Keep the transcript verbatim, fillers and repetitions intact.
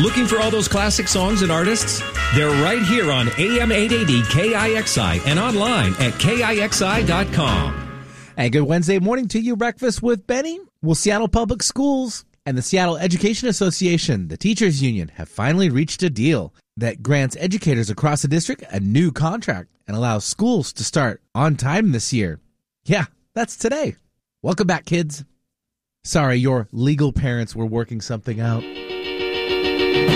Looking for all those classic songs and artists? They're right here on A M eight eighty K I X I and online at K I X I dot com. And good Wednesday morning to you. Breakfast with Benny. Well, Seattle Public Schools and the Seattle Education Association, the teachers union, have finally reached a deal that grants educators across the district a new contract and allows schools to start on time this year. Yeah, that's today. Welcome back, kids. Sorry, your legal parents were working something out.